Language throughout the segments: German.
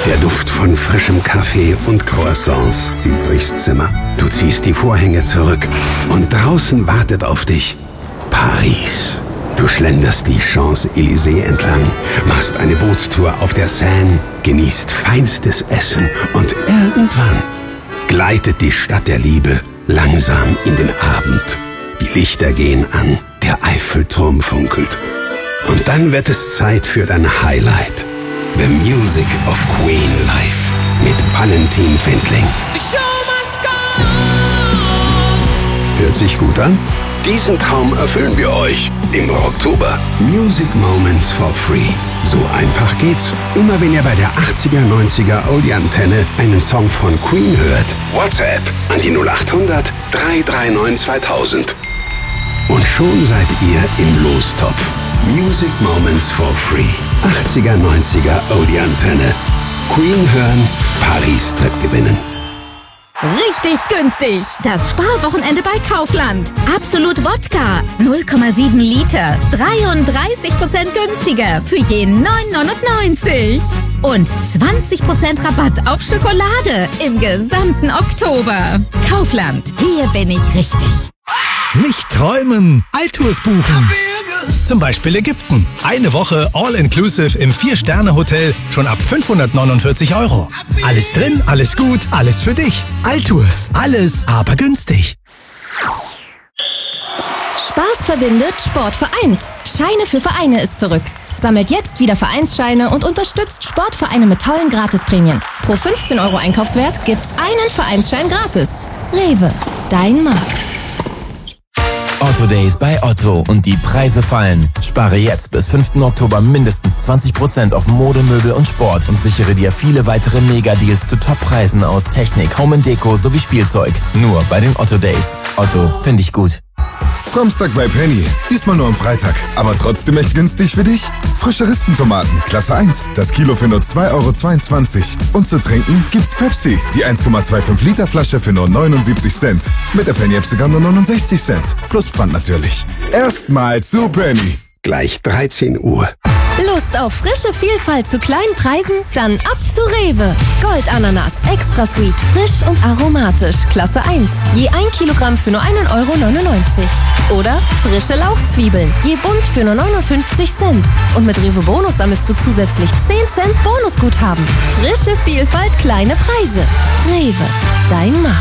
Der Duft von frischem Kaffee und Croissants zieht durchs Zimmer. Du ziehst die Vorhänge zurück und draußen wartet auf dich Paris. Du schlenderst die Champs-Élysées entlang, machst eine Bootstour auf der Seine, genießt feinstes Essen und irgendwann gleitet die Stadt der Liebe langsam in den Abend. Die Lichter gehen an, der Eiffelturm funkelt. Und dann wird es Zeit für dein Highlight. The Music of Queen live mit Valentin Findling. Hört sich gut an? Diesen Traum erfüllen wir euch im Oktober. Music Moments for free. So einfach geht's. Immer wenn ihr bei der 80er, 90er Oldie-Antenne einen Song von Queen hört, WhatsApp an die 0800 339 2000. Und schon seid ihr im Lostopf. Music Moments for free. 80er, 90er Oldie-Antenne. Queen hören, Paris-Trip gewinnen. Richtig günstig. Das Sparwochenende bei Kaufland. Absolut Wodka. 0,7 Liter. 33% günstiger. Für je 9,99. Und 20% Rabatt auf Schokolade im gesamten Oktober. Kaufland. Hier bin ich richtig. Nicht träumen, Alltours buchen. Zum Beispiel Ägypten. Eine Woche All-Inclusive im 4-Sterne-Hotel schon ab 549 €. Alles drin, alles gut, alles für dich. Alltours, alles aber günstig. Spaß verbindet, Sport vereint. Scheine für Vereine ist zurück. Sammelt jetzt wieder Vereinsscheine und unterstützt Sportvereine mit tollen Gratisprämien. Pro 15 € Einkaufswert gibt's einen Vereinsschein gratis. Rewe, dein Markt. Otto Days bei Otto und die Preise fallen. Spare jetzt bis 5. Oktober mindestens 20% auf Mode, Möbel und Sport und sichere dir viele weitere Mega-Deals zu Top-Preisen aus Technik, Home & Deko sowie Spielzeug. Nur bei den Otto Days. Otto, finde ich gut. Samstag bei Penny. Diesmal nur am Freitag. Aber trotzdem echt günstig für dich? Frische Rispentomaten, Klasse 1. Das Kilo für nur 2,22 €. Und zu trinken gibt's Pepsi. Die 1,25 Liter Flasche für nur 79 Cent. Mit der Penny-App sogar nur 69 Cent. Plus Pfand natürlich. Erstmal zu Penny. Gleich 13 Uhr. Lust auf frische Vielfalt zu kleinen Preisen? Dann ab zu Rewe. Goldananas, extra sweet, frisch und aromatisch, Klasse 1. Je 1 Kilogramm für nur 1,99 €. Oder frische Lauchzwiebeln, je bunt für nur 59 Cent. Und mit Rewe Bonus sammelst du zusätzlich 10 Cent Bonusguthaben. Frische Vielfalt, kleine Preise. Rewe, dein Markt.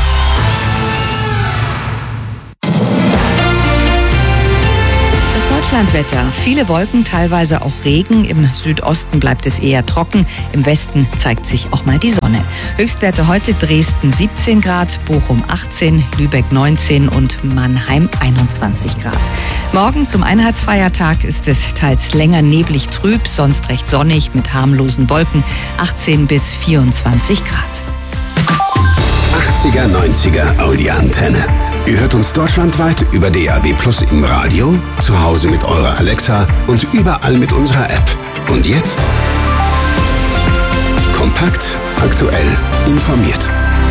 Deutschlandwetter. Viele Wolken, teilweise auch Regen. Im Südosten bleibt es eher trocken. Im Westen zeigt sich auch mal die Sonne. Höchstwerte heute: Dresden 17 Grad, Bochum 18, Lübeck 19 und Mannheim 21 Grad. Morgen zum Einheitsfeiertag ist es teils länger neblig trüb, sonst recht sonnig mit harmlosen Wolken, 18 bis 24 Grad. 80er, 90er Audi-Antenne. Ihr hört uns deutschlandweit über DAB+ im Radio, zu Hause mit eurer Alexa und überall mit unserer App. Und jetzt? Kompakt, aktuell, informiert.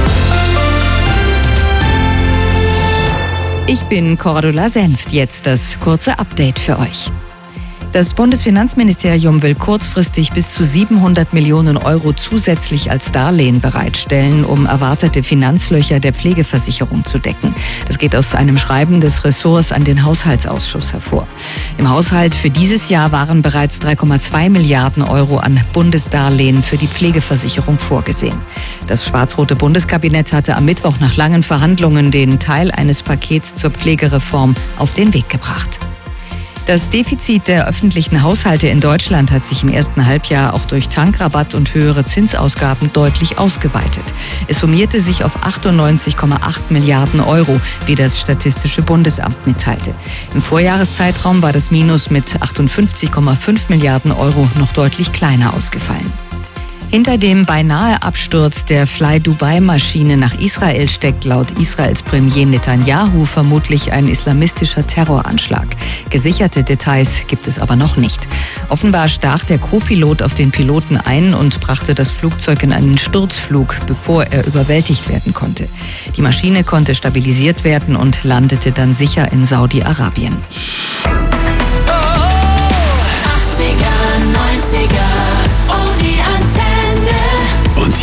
Ich bin Cordula Senft. Jetzt das kurze Update für euch. Das Bundesfinanzministerium will kurzfristig bis zu 700 Millionen € zusätzlich als Darlehen bereitstellen, um erwartete Finanzlöcher der Pflegeversicherung zu decken. Das geht aus einem Schreiben des Ressorts an den Haushaltsausschuss hervor. Im Haushalt für dieses Jahr waren bereits 3,2 Milliarden € an Bundesdarlehen für die Pflegeversicherung vorgesehen. Das schwarz-rote Bundeskabinett hatte am Mittwoch nach langen Verhandlungen den Teil eines Pakets zur Pflegereform auf den Weg gebracht. Das Defizit der öffentlichen Haushalte in Deutschland hat sich im ersten Halbjahr auch durch Tankrabatt und höhere Zinsausgaben deutlich ausgeweitet. Es summierte sich auf 98,8 Milliarden €, wie das Statistische Bundesamt mitteilte. Im Vorjahreszeitraum war das Minus mit 58,5 Milliarden € noch deutlich kleiner ausgefallen. Hinter dem beinahe Absturz der Fly-Dubai-Maschine nach Israel steckt laut Israels Premier Netanyahu vermutlich ein islamistischer Terroranschlag. Gesicherte Details gibt es aber noch nicht. Offenbar stach der Co-Pilot auf den Piloten ein und brachte das Flugzeug in einen Sturzflug, bevor er überwältigt werden konnte. Die Maschine konnte stabilisiert werden und landete dann sicher in Saudi-Arabien. 80er, 90er, oh die Antenne.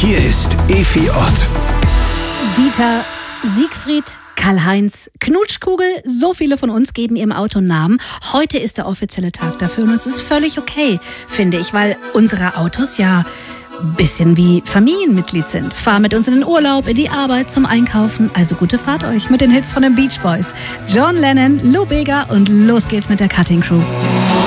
Hier ist Efi Ott. Dieter, Siegfried, Karl-Heinz, Knutschkugel, so viele von uns geben ihrem Auto Namen. Heute ist der offizielle Tag dafür und es ist völlig okay, finde ich, weil unsere Autos ja ein bisschen wie Familienmitglied sind. Fahr mit uns in den Urlaub, in die Arbeit, zum Einkaufen. Also gute Fahrt euch mit den Hits von den Beach Boys. John Lennon, Lou Bega und los geht's mit der Cutting Crew.